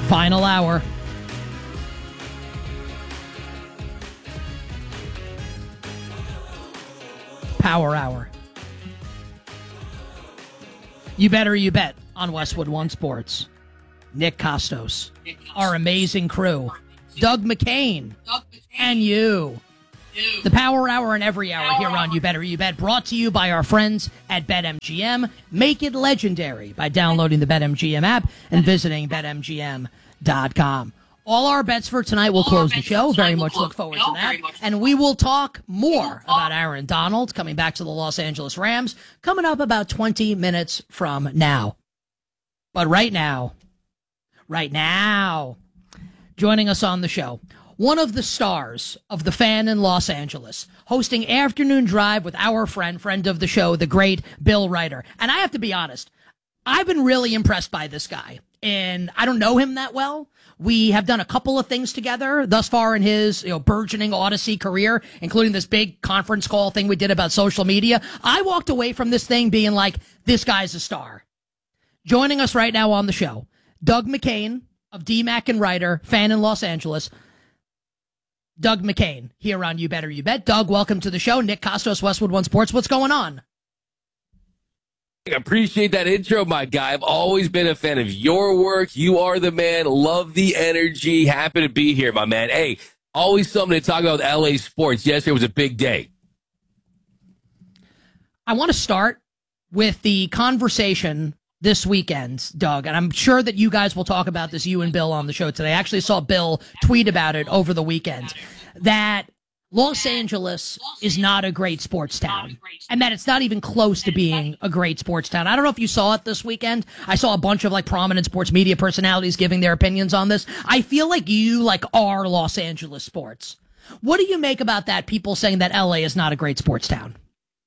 Final hour. Power hour. You better you bet on Westwood One Sports. Nick Costos, our amazing crew, Doug McCain, and you. The Power Hour and every hour here on You Better You Bet, brought to you by our friends at BetMGM. Make it legendary by downloading the BetMGM app and visiting BetMGM.com. All our bets for tonight will close the show. Very much look forward to that. And we will talk more about Aaron Donald coming back to the Los Angeles Rams coming up about 20 minutes from now. But right now, joining us on the show, one of the stars of The Fan in Los Angeles, hosting Afternoon Drive with our friend of the show, the great Bill Ryder. And I have to be honest, I've been really impressed by this guy. And I don't know him that well. We have done a couple of things together thus far in his burgeoning Odyssey career, including this big conference call thing we did about social media. I walked away from this thing being like, this guy's a star. Joining us right now on the show, Doug McCain of DMAC and Ryder, Fan in Los Angeles. Doug McCain here on You Better You Bet. Doug, welcome to the show. Nick Costos, Westwood One Sports. What's going on? I appreciate that intro, my guy. I've always been a fan of your work. You are the man. Love the energy. Happy to be here, my man. Hey, always something to talk about with LA sports. Yesterday was a big day. I want to start with the conversation this weekend, Doug, and I'm sure that you guys will talk about this, you and Bill, on the show today. I actually saw Bill tweet about it over the weekend, that Los Angeles is not a great sports town, and that it's not even close to being a great sports town. I don't know if you saw it this weekend. I saw a bunch of prominent sports media personalities giving their opinions on this. I feel like you are Los Angeles sports. What do you make about that? People saying that LA is not a great sports town.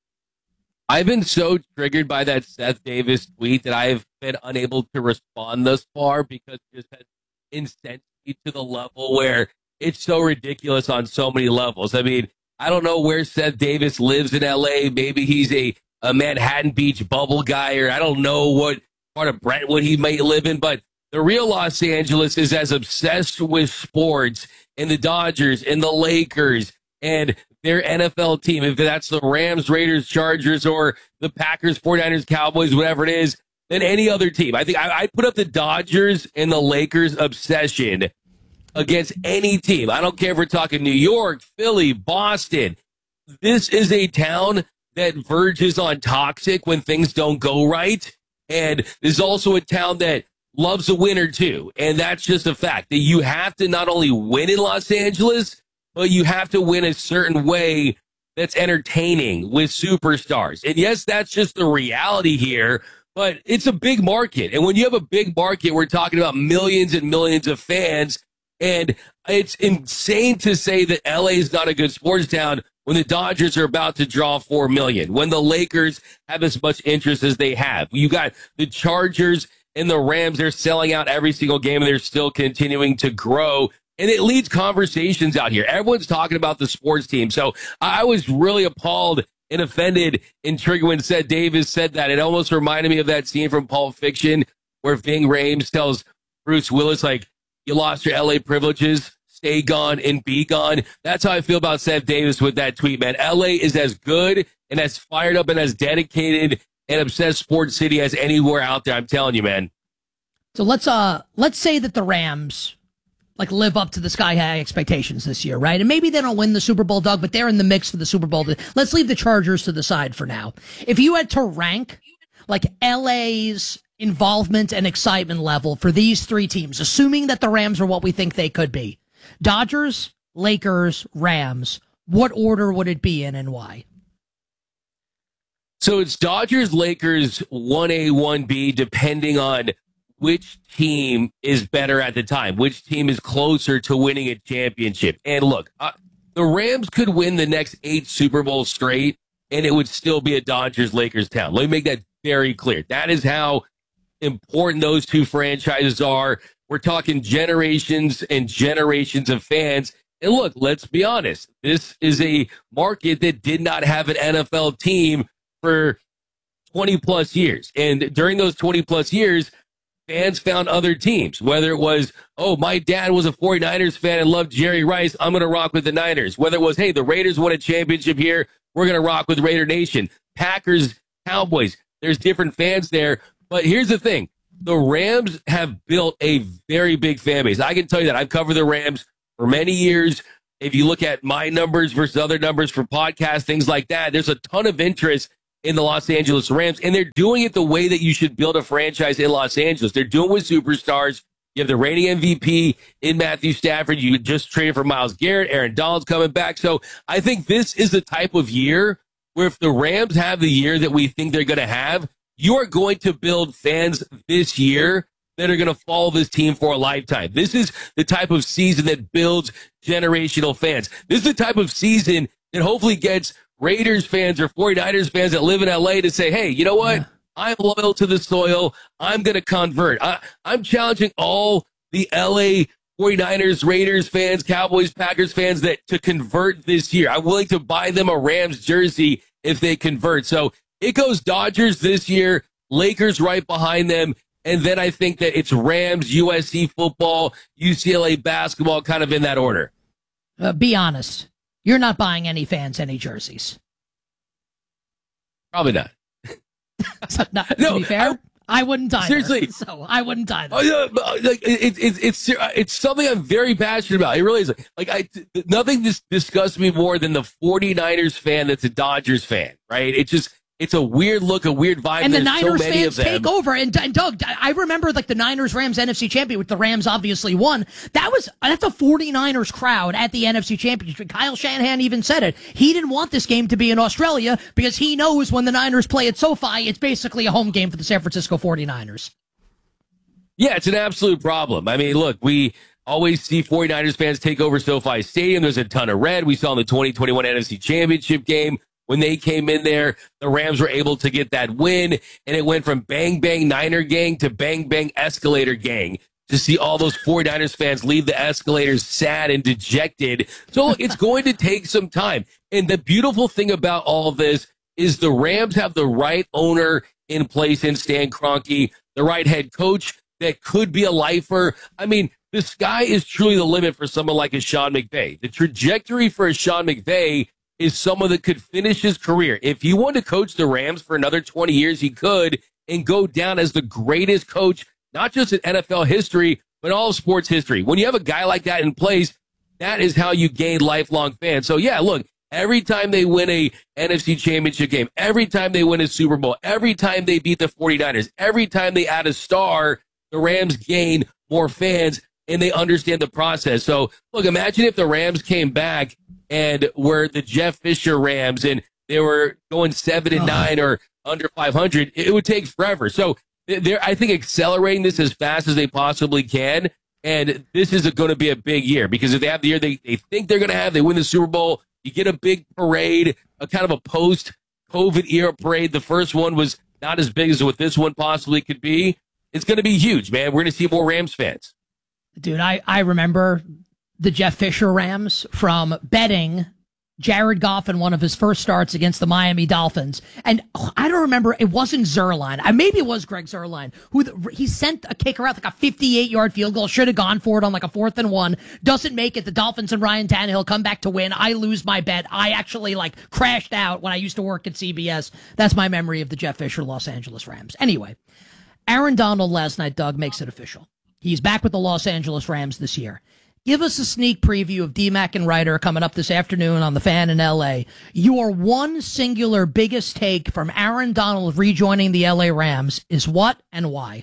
I've been so triggered by that Seth Davis tweet that I've been unable to respond thus far because it just has incensed me to the level where it's so ridiculous on so many levels. I mean, I don't know where Seth Davis lives in L.A. Maybe he's a Manhattan Beach bubble guy, or I don't know what part of Brentwood he might live in, but the real Los Angeles is as obsessed with sports and the Dodgers and the Lakers and their NFL team, if that's the Rams, Raiders, Chargers, or the Packers, 49ers, Cowboys, whatever it is, than any other team. I think I'd put up the Dodgers and the Lakers obsession against any team. I don't care if we're talking New York, Philly, Boston. This is a town that verges on toxic when things don't go right. And this is also a town that loves a winner too. And that's just a fact that you have to not only win in Los Angeles, but you have to win a certain way that's entertaining with superstars. And yes, that's just the reality here, but it's a big market. And when you have a big market, we're talking about millions and millions of fans. And it's insane to say that LA is not a good sports town when the Dodgers are about to draw 4 million, when the Lakers have as much interest as they have. You got the Chargers and the Rams, they're selling out every single game, and they're still continuing to grow. And it leads conversations out here. Everyone's talking about the sports team. So I was really appalled and offended and triggered when Seth Davis said that. It almost reminded me of that scene from Pulp Fiction where Ving Rhames tells Bruce Willis, you lost your LA privileges, stay gone and be gone. That's how I feel about Seth Davis with that tweet, man. LA is as good and as fired up and as dedicated and obsessed sports city as anywhere out there. I'm telling you, man. So let's say that the Rams live up to the sky high expectations this year, right? And maybe they don't win the Super Bowl, Doug, but they're in the mix for the Super Bowl. Let's leave the Chargers to the side for now. If you had to rank LA's involvement and excitement level for these three teams, assuming that the Rams are what we think they could be, Dodgers, Lakers, Rams, what order would it be in and why? So it's Dodgers, Lakers, 1A, 1B, depending on which team is better at the time, which team is closer to winning a championship. And look, the Rams could win the next 8 Super Bowls straight, and it would still be a Dodgers-Lakers town. Let me make that very clear. That is how important those two franchises are. We're talking generations and generations of fans. And look, let's be honest. This is a market that did not have an NFL team for 20-plus years. And during those 20-plus years, fans found other teams, whether it was, oh, my dad was a 49ers fan and loved Jerry Rice, I'm going to rock with the Niners. Whether it was, hey, the Raiders won a championship here, we're going to rock with Raider Nation. Packers, Cowboys, there's different fans there. But here's the thing. The Rams have built a very big fan base. I can tell you that. I've covered the Rams for many years. If you look at my numbers versus other numbers for podcasts, things like that, there's a ton of interest in the Los Angeles Rams, and they're doing it the way that you should build a franchise in Los Angeles. They're doing it with superstars. You have the reigning MVP in Matthew Stafford. You just traded for Myles Garrett. Aaron Donald's coming back. So I think this is the type of year where if the Rams have the year that we think they're going to have, you are going to build fans this year that are going to follow this team for a lifetime. This is the type of season that builds generational fans. This is the type of season that hopefully gets Raiders fans or 49ers fans that live in LA to say, hey, you know what? Yeah. I'm loyal to the soil. I'm going to convert. I'm challenging all the LA 49ers, Raiders fans, Cowboys, Packers fans to convert this year. I'm willing to buy them a Rams jersey if they convert. So it goes Dodgers this year, Lakers right behind them. And then I think that it's Rams, USC football, UCLA basketball, kind of in that order. Be honest. You're not buying any fans any jerseys. Probably not. To be fair, I wouldn't either. Seriously. So I wouldn't either. It's something I'm very passionate about. It really is. Nothing disgusts me more than the 49ers fan that's a Dodgers fan, right? It's a weird look, a weird vibe. And the There's Niners so many fans of them. take over. And Doug, I remember the Niners-Rams NFC Championship, which the Rams obviously won. That's a 49ers crowd at the NFC Championship. Kyle Shanahan even said it. He didn't want this game to be in Australia because he knows when the Niners play at SoFi, it's basically a home game for the San Francisco 49ers. Yeah, it's an absolute problem. I mean, look, we always see 49ers fans take over SoFi Stadium. There's a ton of red. We saw in the 2021 NFC Championship game. When they came in there, the Rams were able to get that win, and it went from bang, bang, Niner gang to bang, bang, escalator gang to see all those 49ers fans leave the escalators sad and dejected. So look, it's going to take some time. And the beautiful thing about all of this is the Rams have the right owner in place in Stan Kroenke, the right head coach that could be a lifer. I mean, the sky is truly the limit for someone like a Sean McVay. The trajectory for a Sean McVay is someone that could finish his career. If he wanted to coach the Rams for another 20 years, he could, and go down as the greatest coach, not just in NFL history, but all of sports history. When you have a guy like that in place, that is how you gain lifelong fans. So yeah, look, every time they win a NFC Championship game, every time they win a Super Bowl, every time they beat the 49ers, every time they add a star, the Rams gain more fans, and they understand the process. So look, imagine if the Rams came back and were the Jeff Fisher Rams and they were going 7-9 or under 500, it would take forever. So they're, I think, accelerating this as fast as they possibly can. And this is going to be a big year because if they have the year they think they're going to have, they win the Super Bowl, you get a big parade, a kind of a post-COVID era parade. The first one was not as big as what this one possibly could be. It's going to be huge, man. We're going to see more Rams fans. Dude, I remember the Jeff Fisher Rams from betting Jared Goff in one of his first starts against the Miami Dolphins. And I don't remember, it wasn't Zerline. Maybe it was Greg Zerline, he sent a kicker out like a 58-yard field goal, should have gone for it on like a 4th and 1, doesn't make it. The Dolphins and Ryan Tannehill come back to win. I lose my bet. I actually crashed out when I used to work at CBS. That's my memory of the Jeff Fisher Los Angeles Rams. Anyway, Aaron Donald last night, Doug, makes it official. He's back with the Los Angeles Rams this year. Give us a sneak preview of DMAC and Ryder coming up this afternoon on The Fan in L.A. Your one singular biggest take from Aaron Donald rejoining the L.A. Rams is what and why?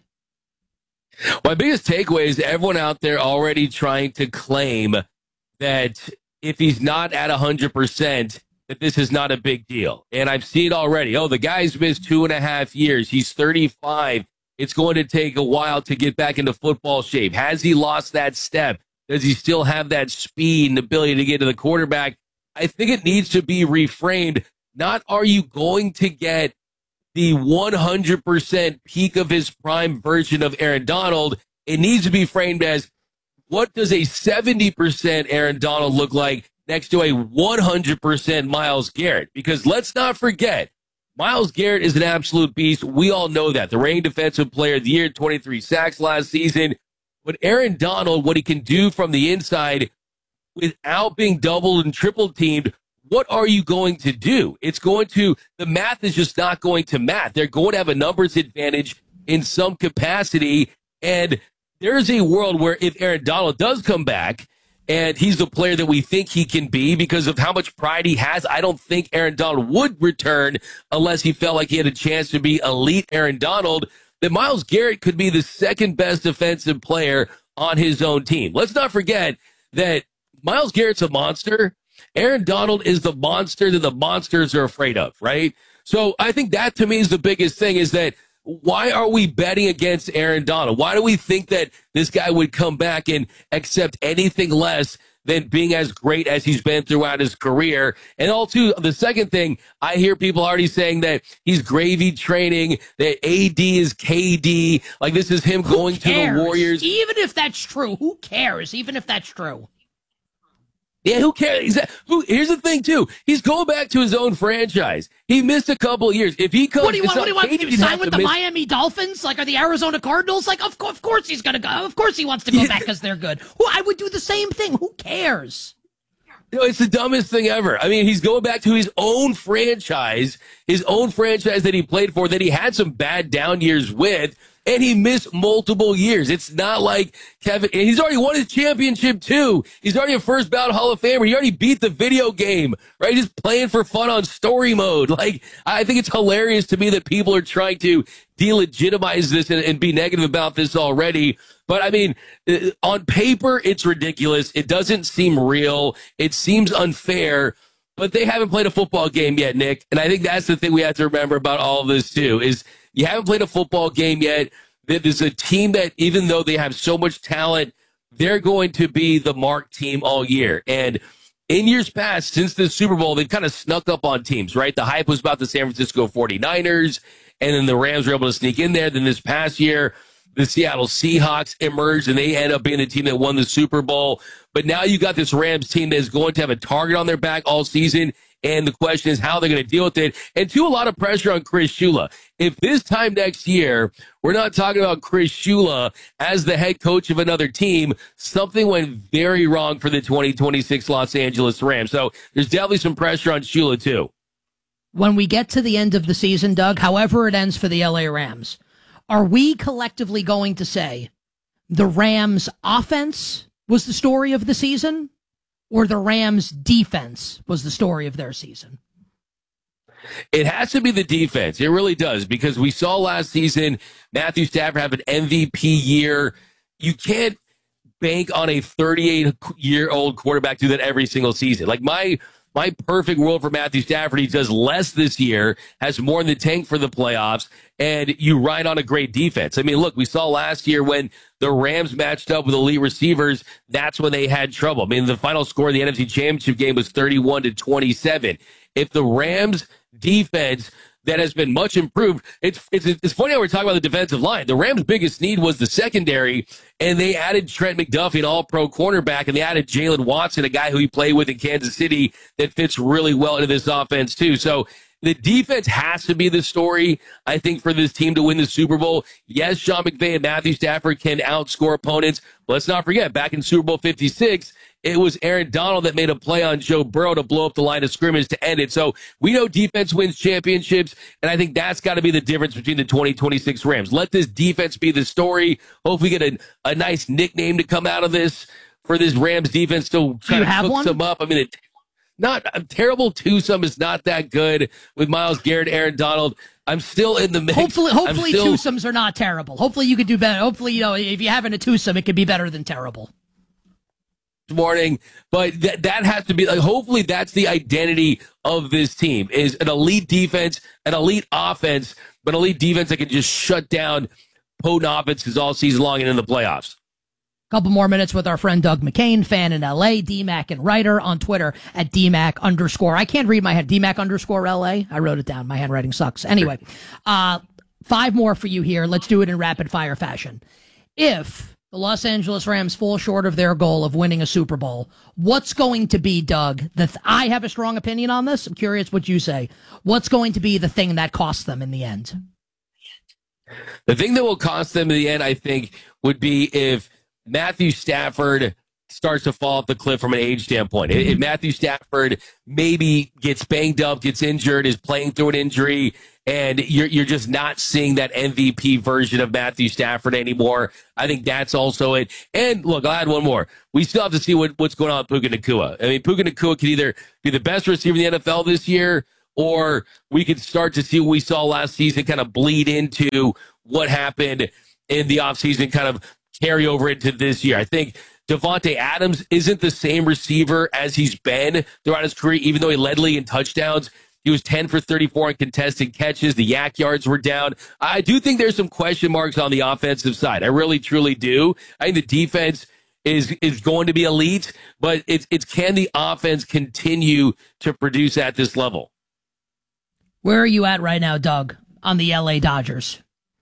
My biggest takeaway is everyone out there already trying to claim that if he's not at 100%, that this is not a big deal. And I've seen already, the guy's missed 2.5 years. He's 35. It's going to take a while to get back into football shape. Has he lost that step? Does he still have that speed and ability to get to the quarterback? I think it needs to be reframed. Not are you going to get the 100% peak of his prime version of Aaron Donald? It needs to be framed as what does a 70% Aaron Donald look like next to a 100% Myles Garrett? Because let's not forget, Myles Garrett is an absolute beast. We all know that. The reigning defensive player of the year, 23 sacks last season. But Aaron Donald, what he can do from the inside without being doubled and triple teamed, what are you going to do? The math is just not going to math. They're going to have a numbers advantage in some capacity. And there's a world where if Aaron Donald does come back and he's the player that we think he can be because of how much pride he has, I don't think Aaron Donald would return unless he felt like he had a chance to be elite Aaron Donald, then Myles Garrett could be the second best defensive player on his own team. Let's not forget that Myles Garrett's a monster. Aaron Donald is the monster that the monsters are afraid of, right? So I think that to me is the biggest thing, is that why are we betting against Aaron Donald? Why do we think that this guy would come back and accept anything less than being as great as he's been throughout his career? And also, the second thing, I hear people already saying that he's gravy training, that AD is KD, like this is him going to the Warriors. Even if that's true, who cares? Even if that's true. Yeah, who cares? Here's the thing, too. He's going back to his own franchise. He missed a couple of years. If he comes, what do you want to sign with the Miami Dolphins? Like, are the Arizona Cardinals? Like, of course he's going to go. Of course he wants to go back because they're good. I would do the same thing. Who cares? It's the dumbest thing ever. I mean, he's going back to his own franchise that he played for, that he had some bad down years with, and he missed multiple years. It's not like Kevin, and he's already won his championship too. He's already a first ballot Hall of Famer. He already beat the video game, right? He's playing for fun on story mode. Like, I think it's hilarious to me that people are trying to delegitimize this and be negative about this already. But I mean, on paper, it's ridiculous. It doesn't seem real. It seems unfair, but they haven't played a football game yet, Nick. And I think that's the thing we have to remember about all of this too, is you haven't played a football game yet. There's a team that, even though they have so much talent, they're going to be the mark team all year. And in years past, since the Super Bowl, they've kind of snuck up on teams, right? The hype was about the San Francisco 49ers, and then the Rams were able to sneak in there. Then this past year, the Seattle Seahawks emerged, and they end up being the team that won the Super Bowl. But now you got this Rams team that is going to have a target on their back all season. And the question is how they're going to deal with it. And a lot of pressure on Chris Shula. If this time next year, we're not talking about Chris Shula as the head coach of another team, something went very wrong for the 2026 Los Angeles Rams. So there's definitely some pressure on Shula too. When we get to the end of the season, Doug, however it ends for the LA Rams, are we collectively going to say the Rams offense was the story of the season, or the Rams defense was the story of their season? It has to be the defense. It really does, because we saw last season Matthew Stafford have an MVP year. You can't bank on a 38-year-old quarterback do that every single season. Like my perfect world for Matthew Stafford, he does less this year, has more in the tank for the playoffs, and you ride on a great defense. I mean, look, we saw last year when the Rams matched up with elite receivers, that's when they had trouble. I mean, the final score of the NFC Championship game was 31-27. If the Rams defense that has been much improved. It's funny how we're talking about the defensive line. The Rams' biggest need was the secondary, and they added Trent McDuffie, an all-pro cornerback, and they added Jalen Watson, a guy who he played with in Kansas City that fits really well into this offense too. So the defense has to be the story, I think, for this team to win the Super Bowl. Yes, Sean McVay and Matthew Stafford can outscore opponents, but let's not forget, back in Super Bowl 56, it was Aaron Donald that made a play on Joe Burrow to blow up the line of scrimmage to end it. So we know defense wins championships, and I think that's got to be the difference between the 2026 Rams. Let this defense be the story. Hopefully we get a nice nickname to come out of this for this Rams defense to try to cook some up. I mean, not a terrible twosome is not that good with Myles Garrett, Aaron Donald. I'm still in the mix. Hopefully twosomes are not terrible. Hopefully you could do better. Hopefully, if you're having a twosome, it could be better than terrible. Morning, but that has to be like, hopefully that's the identity of this team, is an elite defense, an elite offense, but elite defense that can just shut down potent offenses all season long and in the playoffs. Couple more minutes with our friend Doug McCain, fan in LA, DMAC and writer on Twitter at DMAC_. I can't read my head. DMAC_LA. I wrote it down. My handwriting sucks. Anyway, 5 more for you here. Let's do it in rapid fire fashion. If the Los Angeles Rams fall short of their goal of winning a Super Bowl, what's going to be, Doug, I have a strong opinion on this. I'm curious what you say. What's going to be the thing that costs them in the end? The thing that will cost them in the end, I think, would be if Matthew Stafford starts to fall off the cliff from an age standpoint. If Matthew Stafford maybe gets banged up, gets injured, is playing through an injury, and you're just not seeing that MVP version of Matthew Stafford anymore, I think that's also it. And look, I'll add one more. We still have to see what's going on with Puka Nacua. I mean, Puka Nacua could either be the best receiver in the NFL this year, or we could start to see what we saw last season kind of bleed into what happened in the offseason, kind of carry over into this year. I think Devontae Adams isn't the same receiver as he's been throughout his career, even though he led league in touchdowns. He was 10 for 34 in contested catches. The yak yards were down. I do think there's some question marks on the offensive side. I really, truly do. I think the defense is going to be elite, but it's can the offense continue to produce at this level? Where are you at right now, Doug, on the LA Dodgers?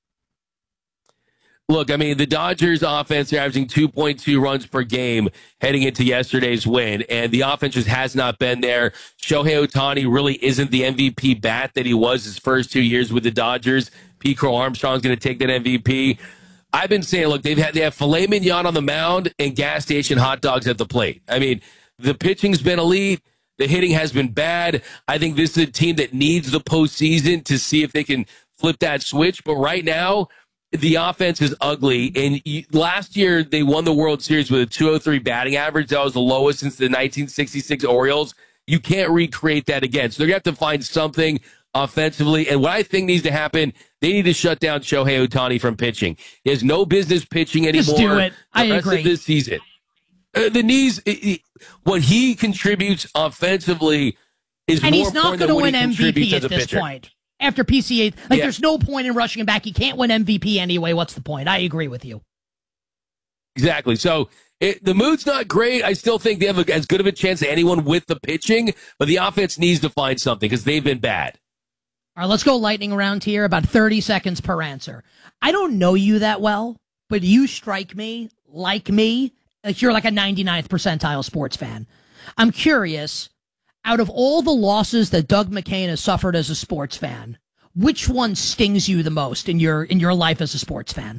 Look, I mean, the Dodgers offense are averaging 2.2 runs per game heading into yesterday's win, and the offense just has not been there. Shohei Ohtani really isn't the MVP bat that he was his first 2 years with the Dodgers. Pete Crow Armstrong's going to take that MVP. I've been saying, look, they have filet mignon on the mound and gas station hot dogs at the plate. I mean, the pitching's been elite. The hitting has been bad. I think this is a team that needs the postseason to see if they can flip that switch. But right now, the offense is ugly. And last year, they won the World Series with a 203 batting average. That was the lowest since the 1966 Orioles. You can't recreate that again. So they're going to have to find something offensively. And what I think needs to happen, they need to shut down Shohei Ohtani from pitching. He has no business pitching anymore. Just do it. I the rest agree. of this season. The knees, what he contributes offensively is and more he's not important than what going to he win contributes MVP as at a this pitcher. point. After PCA, there's no point in rushing him back. He can't win MVP anyway. What's the point? I agree with you. Exactly. So the mood's not great. I still think they have as good of a chance as anyone with the pitching, but the offense needs to find something because they've been bad. All right, let's go lightning round here, about 30 seconds per answer. I don't know you that well, but you strike me like you're like a 99th percentile sports fan. I'm curious, out of all the losses that Doug McCain has suffered as a sports fan, which one stings you the most in your life as a sports fan?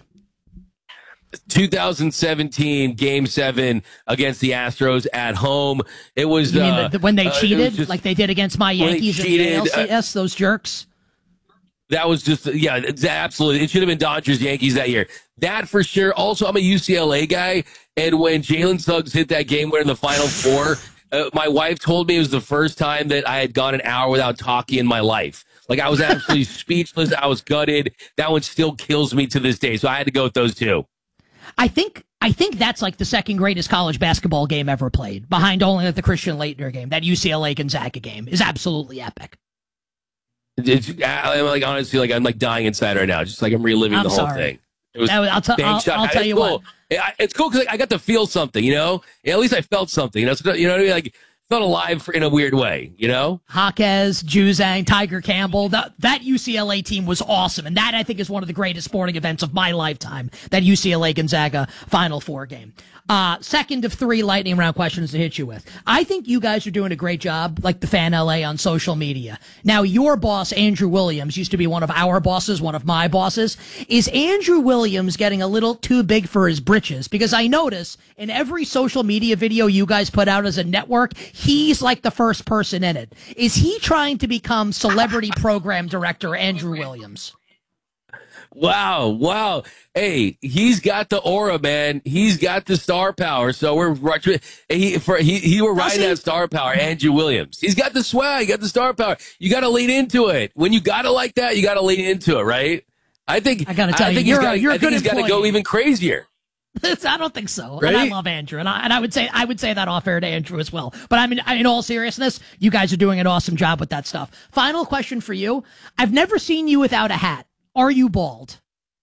2017 Game 7 against the Astros at home. It was You mean when they cheated, like they did against my Yankees in the cheated, ALCS, those jerks? That was just, yeah, it's absolutely. It should have been Dodgers Yankees that year. That for sure. Also, I'm a UCLA guy, and when Jalen Suggs hit that game winner in the Final Four, my wife told me it was the first time that I had gone an hour without talking in my life. Like, I was absolutely speechless. I was gutted. That one still kills me to this day. So I had to go with those two. I think that's like the second greatest college basketball game ever played, behind only the Christian Laettner game. That UCLA Gonzaga game is absolutely epic. I'm like, honestly, like, I'm like dying inside right now. Just like I'm reliving the whole thing. It was I'll tell you cool. what. It's cool because I got to feel something, you know? At least I felt something, you know? So, you know what I mean? Like, felt alive in a weird way, you know? Jaquez, Juzang, Tiger Campbell, that UCLA team was awesome. And that, I think, is one of the greatest sporting events of my lifetime, that UCLA Gonzaga Final Four game. Second of 3 lightning round questions to hit you with. I think you guys are doing a great job, like the Fan LA, on social media. Now, your boss, Andrew Williams, used to be one of our bosses, one of my bosses. Is Andrew Williams getting a little too big for his britches? Because I notice in every social media video you guys put out as a network, he's like the first person in it. Is he trying to become celebrity program director Andrew Williams? Wow. Hey, he's got the aura, man. He's got the star power. So we're riding that star power, Andrew Williams. He's got the swag, he got the star power. You got to lean into it. When you got it like that, you got to lean into it, right? I got to tell you, he's got to go even crazier. I don't think so. Right? And I love Andrew, and I would say that off air to Andrew as well. But I mean, in all seriousness, you guys are doing an awesome job with that stuff. Final question for you: I've never seen you without a hat. Are you bald?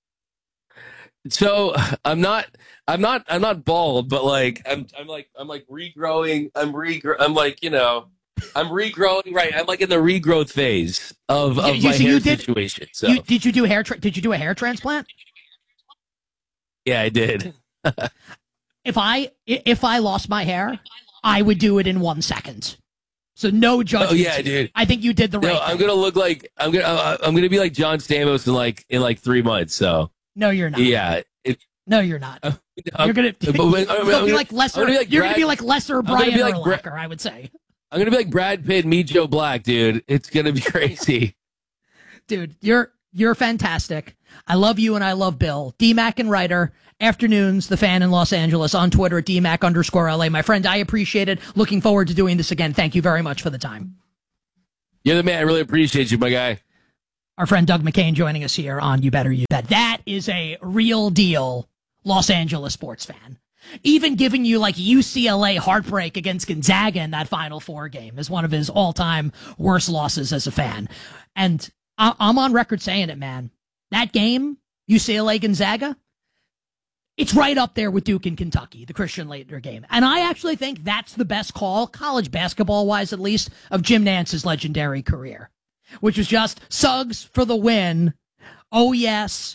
So I'm not bald, but like I'm regrowing. I'm like, you know, I'm regrowing. Right. I'm like in the regrowth phase of my hair situation. So did you do a hair transplant? Yeah, I did. If I lost my hair, I would do it in 1 second. So no judgment. Oh yeah, dude. I think you did the right thing. I'm gonna look like I'm gonna be like John Stamos in like 3 months. So no, you're not. Yeah. No, you're not. You're gonna be like lesser. You're gonna be like lesser Brian Urlacher, I would say. I'm gonna be like Brad Pitt, meet Joe Black, dude. It's gonna be crazy. Dude, you're fantastic. I love you and I love Bill. DMAC and Writer. Afternoons, the fan in Los Angeles, on Twitter at DMAC_LA. My friend, I appreciate it. Looking forward to doing this again. Thank you very much for the time. You're the man. I really appreciate you, my guy. Our friend Doug McCain joining us here on You Better You Bet. That is a real deal Los Angeles sports fan. Even giving you like UCLA heartbreak against Gonzaga in that Final Four game is one of his all-time worst losses as a fan. And I'm on record saying it, man. That game, UCLA Gonzaga, it's right up there with Duke and Kentucky, the Christian Laettner game. And I actually think that's the best call, college basketball-wise at least, of Jim Nance's legendary career, which was just Suggs for the win. Oh, yes,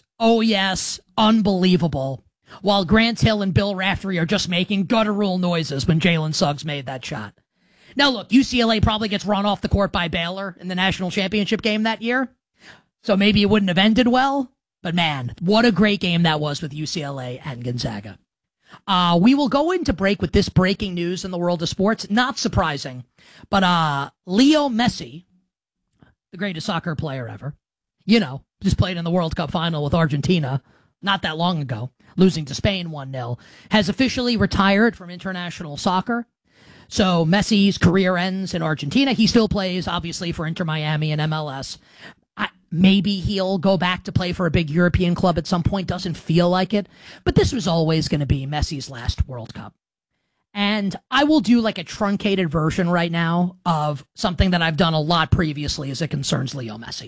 unbelievable. While Grant Hill and Bill Raftery are just making guttural noises when Jalen Suggs made that shot. Now, look, UCLA probably gets run off the court by Baylor in the national championship game that year, so maybe it wouldn't have ended well. But man, what a great game that was with UCLA and Gonzaga. We will go into break with this breaking news in the world of sports. Not surprising, but Leo Messi, the greatest soccer player ever, just played in the World Cup final with Argentina not that long ago, losing to Spain 1-0, has officially retired from international soccer. So Messi's career ends in Argentina. He still plays, obviously, for Inter Miami and MLS. Maybe he'll go back to play for a big European club at some point. Doesn't feel like it. But this was always going to be Messi's last World Cup. And I will do like a truncated version right now of something that I've done a lot previously as it concerns Leo Messi.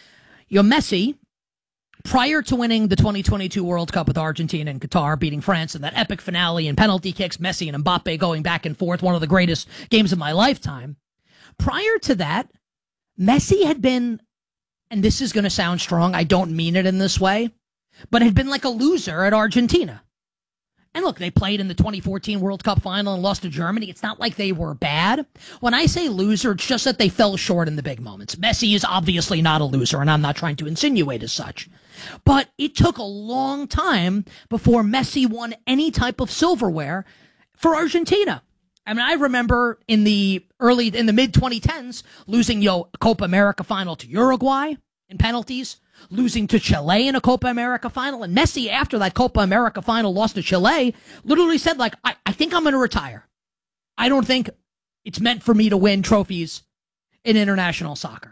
Messi, prior to winning the 2022 World Cup with Argentina and Qatar, beating France in that epic finale and penalty kicks, Messi and Mbappe going back and forth, one of the greatest games of my lifetime. Prior to that, Messi had been, and this is going to sound strong, I don't mean it in this way, but had been like a loser at Argentina. And look, they played in the 2014 World Cup final and lost to Germany. It's not like they were bad. When I say loser, it's just that they fell short in the big moments. Messi is obviously not a loser, and I'm not trying to insinuate as such. But it took a long time before Messi won any type of silverware for Argentina. I mean, I remember in the mid-2010s losing Copa America final to Uruguay in penalties, losing to Chile in a Copa America final. And Messi, after that Copa America final loss to Chile, literally said, like, I think I'm going to retire. I don't think it's meant for me to win trophies in international soccer.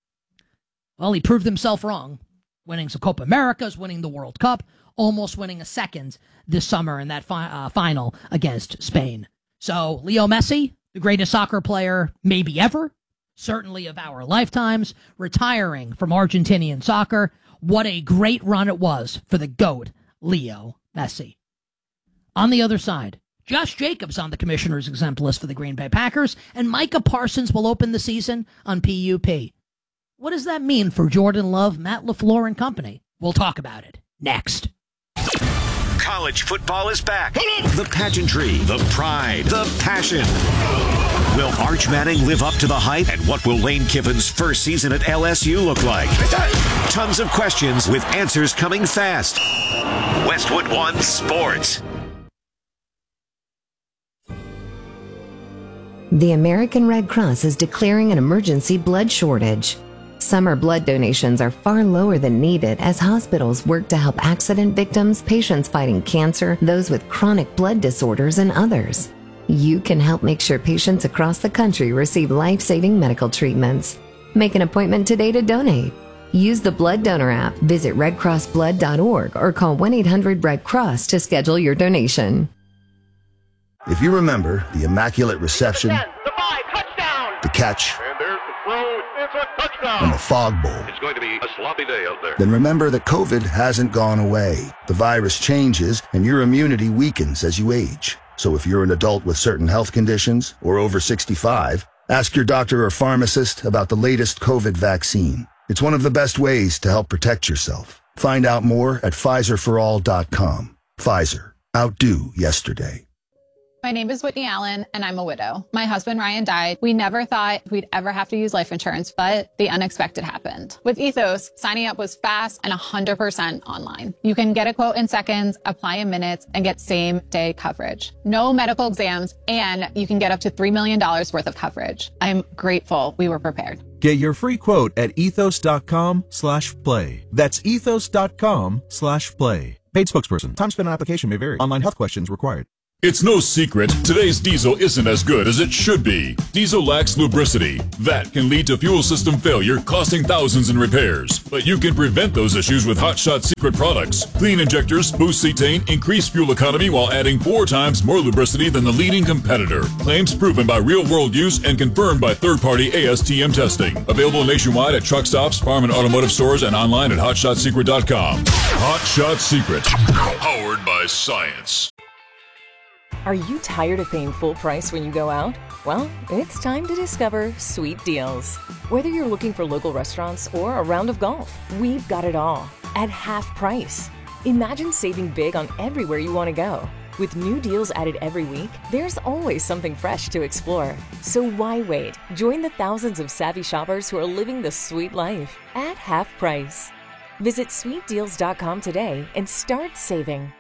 Well, he proved himself wrong, winning some Copa Americas, winning the World Cup, almost winning a second this summer in that final against Spain. So Leo Messi, the greatest soccer player maybe ever, certainly of our lifetimes, retiring from Argentinian soccer. What a great run it was for the GOAT, Leo Messi. On the other side, Josh Jacobs on the commissioner's exempt list for the Green Bay Packers, and Micah Parsons will open the season on PUP. What does that mean for Jordan Love, Matt LaFleur, and company? We'll talk about it next. College football is back. The pageantry, the pride, the passion. Will Arch Manning live up to the hype? And what will Lane Kiffin's first season at LSU look like? Tons of questions with answers coming fast. Westwood One Sports. The American Red Cross is declaring an emergency blood shortage. Summer blood donations are far lower than needed as hospitals work to help accident victims, patients fighting cancer, those with chronic blood disorders, and others. You can help make sure patients across the country receive life-saving medical treatments. Make an appointment today to donate. Use the Blood Donor app, visit redcrossblood.org, or call 1-800-RED-CROSS to schedule your donation. If you remember the Immaculate Reception, 10, the 5, touchdown! the catch, And there's the throw, it's a touchdown! and the Fog Bowl, It's going to be a sloppy day out there. then remember that COVID hasn't gone away. The virus changes, and your immunity weakens as you age. So if you're an adult with certain health conditions or over 65, ask your doctor or pharmacist about the latest COVID vaccine. It's one of the best ways to help protect yourself. Find out more at PfizerForAll.com. Pfizer. Outdo yesterday. My name is Whitney Allen, and I'm a widow. My husband, Ryan, died. We never thought we'd ever have to use life insurance, but the unexpected happened. With Ethos, signing up was fast and 100% online. You can get a quote in seconds, apply in minutes, and get same-day coverage. No medical exams, and you can get up to $3 million worth of coverage. I'm grateful we were prepared. Get your free quote at ethos.com/play. That's ethos.com/play. Paid spokesperson. Time spent on application may vary. Online health questions required. It's no secret, today's diesel isn't as good as it should be. Diesel lacks lubricity. That can lead to fuel system failure, costing thousands in repairs. But you can prevent those issues with Hot Shot Secret products. Clean injectors, boost cetane, increase fuel economy while adding 4 times more lubricity than the leading competitor. Claims proven by real-world use and confirmed by third-party ASTM testing. Available nationwide at truck stops, farm and automotive stores, and online at hotshotsecret.com. Hot Shot Secret. Powered by science. Are you tired of paying full price when you go out? Well, it's time to discover Sweet Deals. Whether you're looking for local restaurants or a round of golf, we've got it all at half price. Imagine saving big on everywhere you want to go. With new deals added every week, there's always something fresh to explore. So why wait? Join the thousands of savvy shoppers who are living the sweet life at half price. Visit sweetdeals.com today and start saving.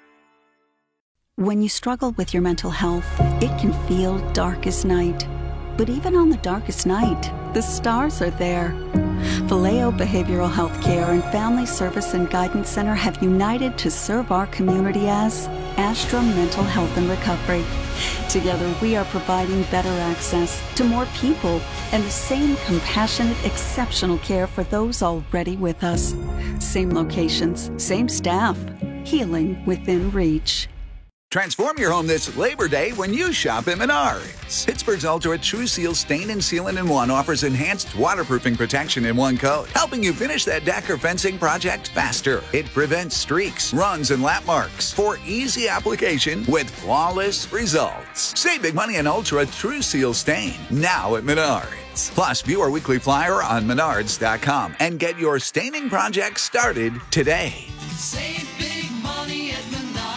When you struggle with your mental health, it can feel dark as night. But even on the darkest night, the stars are there. Vallejo Behavioral Health Care and Family Service and Guidance Center have united to serve our community as Astra Mental Health and Recovery. Together, we are providing better access to more people and the same compassionate, exceptional care for those already with us. Same locations, same staff, healing within reach. Transform your home this Labor Day when you shop at Menards. Pittsburgh's Ultra True Seal Stain and Sealant in One offers enhanced waterproofing protection in one coat, helping you finish that deck or fencing project faster. It prevents streaks, runs, and lap marks for easy application with flawless results. Save big money on Ultra True Seal Stain now at Menards. Plus, view our weekly flyer on Menards.com and get your staining project started today. Save big money at Menards.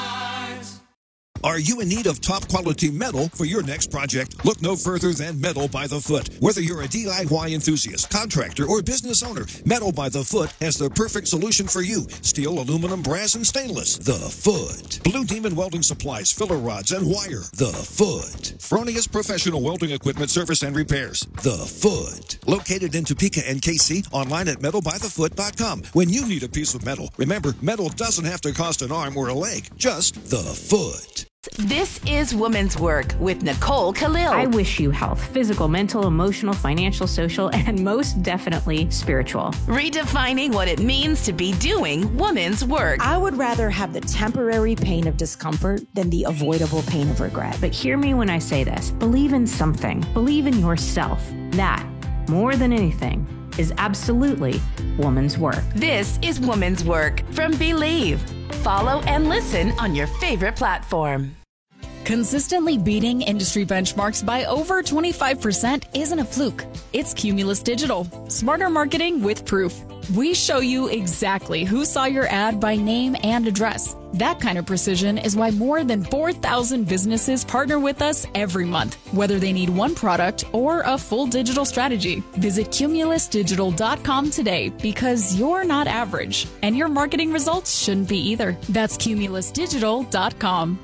Are you in need of top quality metal for your next project? Look no further than Metal by the Foot. Whether you're a DIY enthusiast, contractor, or business owner, Metal by the Foot has the perfect solution for you. Steel, aluminum, brass, and stainless. The Foot. Blue Demon Welding Supplies, filler rods, and wire. The Foot. Fronius Professional Welding Equipment Service and Repairs. The Foot. Located in Topeka and KC, online at metalbythefoot.com. When you need a piece of metal, remember, metal doesn't have to cost an arm or a leg, just the Foot. This is Women's Work with Nicole Khalil. I wish you health, physical, mental, emotional, financial, social, and most definitely spiritual. Redefining what it means to be doing women's work. I would rather have the temporary pain of discomfort than the avoidable pain of regret. But hear me when I say this. Believe in something. Believe in yourself. That, more than anything, is absolutely woman's work. This is Woman's Work from Believe. Follow and listen on your favorite platform. Consistently beating industry benchmarks by over 25% isn't a fluke. It's Cumulus Digital. Smarter marketing with proof. We show you exactly who saw your ad by name and address. That kind of precision is why more than 4,000 businesses partner with us every month, whether they need one product or a full digital strategy. Visit cumulusdigital.com today because you're not average and your marketing results shouldn't be either. That's cumulusdigital.com.